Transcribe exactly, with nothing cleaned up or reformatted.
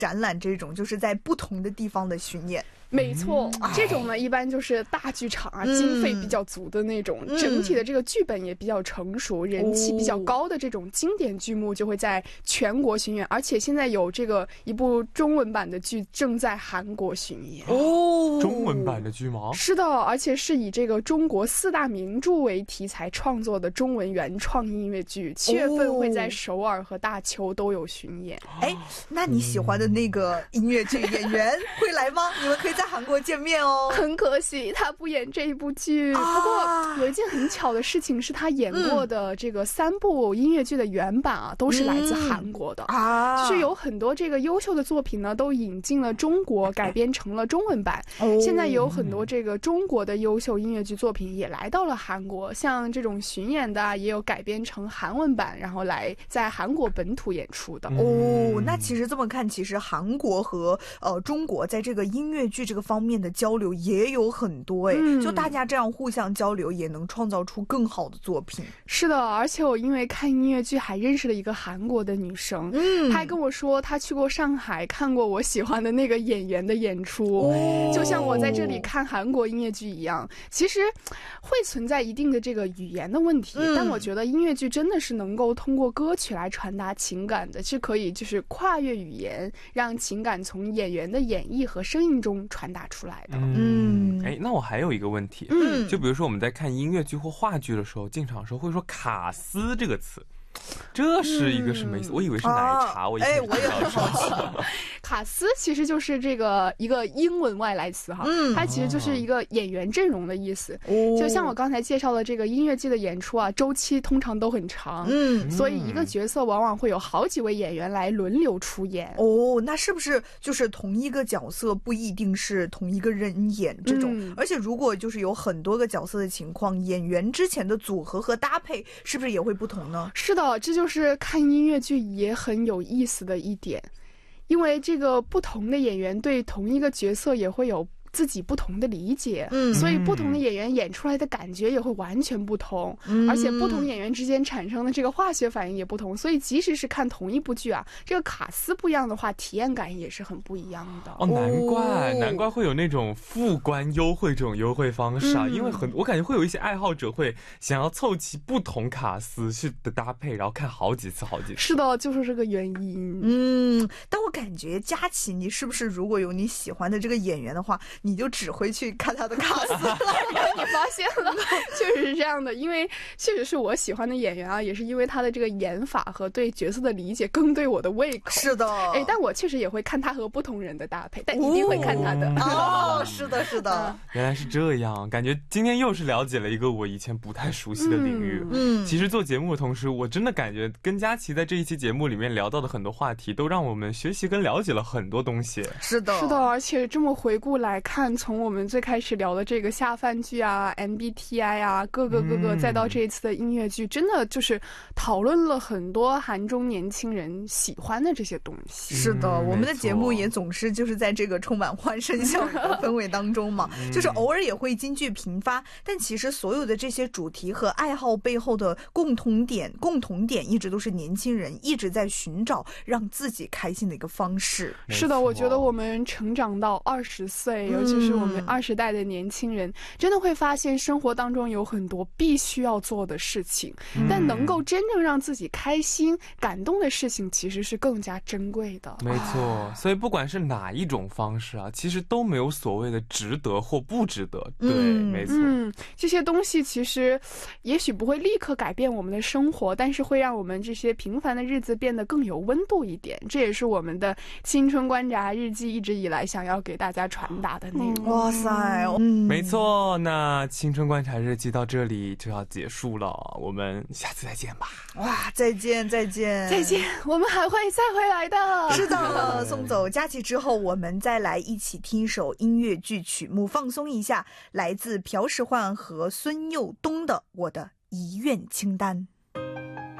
展览这种就是在不同的地方的巡演？ 没错，这种呢一般就是大剧场啊，经费比较足的那种，整体的这个剧本也比较成熟，人气比较高的这种经典剧目就会在全国巡演，而且现在有这个一部中文版的剧正在韩国巡演。 哦，中文版的剧吗？ 是的，而且是以这个中国四大名著为题材创作的中文原创音乐剧，七月份会在首尔和大邱都有巡演。 哎，那你喜欢的那个音乐剧演员会来吗？你们可以在韩国见面哦。 很可惜他不演这一部剧， 啊、 不过有一件很巧的事情是，他演过的这个三部音乐剧的原版啊，嗯、都是来自韩国的、 嗯、啊， 就是有很多这个优秀的作品呢，都引进了中国，改编成了中文版。哦、现在有很多这个中国的优秀音乐剧作品也来到了韩国，像这种巡演的也有改编成韩文版，然后来在韩国本土演出的。 哦，那其实这么看，其实韩国和呃中国在这个音乐剧这个方面的交流也有很多哎、嗯，就大家这样互相交流，也能创造出更好的作品。 是的，而且我因为看音乐剧还认识了一个韩国的女生，嗯，她还跟我说她去过上海看过我喜欢的那个演员的演出，哦、就像我在这里看韩国音乐剧一样。其实会存在一定的这个语言的问题、嗯、但我觉得音乐剧真的是能够通过歌曲来传达情感的，是可以就是跨越语言，让情感从演员的演绎和声音中传达出来的。 嗯，哎，那我还有一个问题，嗯，就比如说我们在看音乐剧或话剧的时候，进场的时候会说卡斯这个词，这是一个什么意思？嗯、我以为是奶茶，啊、我以为哎，我也很好奇。 卡斯其实就是这个一个英文外来词哈，嗯、它其实就是一个演员阵容的意思。哦、就像我刚才介绍的这个音乐剧的演出啊，周期通常都很长，嗯，所以一个角色往往会有好几位演员来轮流出演。 哦，那是不是就是同一个角色不一定是同一个人演这种？嗯、而且如果就是有很多个角色的情况，演员之前的组合和搭配是不是也会不同呢？ 是的，这就是看音乐剧也很有意思的一点。因为这个不同的演员对同一个角色也会有自己不同的理解，嗯，所以不同的演员演出来的感觉也会完全不同，嗯，而且不同演员之间产生的这个化学反应也不同，所以即使是看同一部剧啊，这个卡司不一样的话，体验感也是很不一样的。 哦，难怪、哦、难怪会有那种副官优惠这种优惠方式啊，嗯、因为很我感觉会有一些爱好者会想要凑齐不同卡司去的搭配，然后看好几次好几次。 是的，就是这个原因。 嗯，但我感觉佳琪，你是不是如果有你喜欢的这个演员的话，你就只会去看他的卡司了？ 你发现了，确实是这样的，因为确实是我喜欢的演员啊，也是因为他的这个演法和对角色的理解更对我的胃口。 是的， 哎，但我确实也会看他和不同人的搭配，但一定会看他的。 哦，是的，是的， 原来是这样，感觉今天又是了解了一个我以前不太熟悉的领域。嗯，其实做节目的同时，我真的感觉跟佳琪在这一期节目里面聊到的很多话题，都让我们学习跟了解了很多东西。 是的， 是的，而且这么回顾来看，从我们最开始聊的这个下饭剧啊 M B T I 啊各个各个、嗯、再到这一次的音乐剧，真的就是讨论了很多韩中年轻人喜欢的这些东西。 是的、嗯、我们的节目也总是就是在这个充满欢声笑语的氛围当中嘛就是偶尔也会金句频发，但其实所有的这些主题和爱好背后的共同点共同点一直都是年轻人一直在寻找让自己开心的一个方式。 是的，我觉得我们成长到二十岁、嗯、尤其是我们二十代的年轻人真的会发现生活当中有很多必须要做的事情、嗯、但能够真正让自己开心感动的事情其实是更加珍贵的。 没错，所以不管是哪一种方式啊，其实都没有所谓的值得或不值得。对、嗯、没错、 嗯、这些东西其实也许不会立刻改变我们的生活，但是会让我们这些平凡的日子变得更有温度一点，这也是我们的青春观察日记一直以来想要给大家传达的内容、嗯、 哇塞、嗯、 没错，那青春观察日记到这里就要结束了，我们下次再见吧。 哇，再见再见再见，我们还会再回来的。 是的，送走佳琪之后，我们再来一起听一首音乐剧曲目，放松一下，来自朴实焕和孙佑东的《我的遗愿清单》。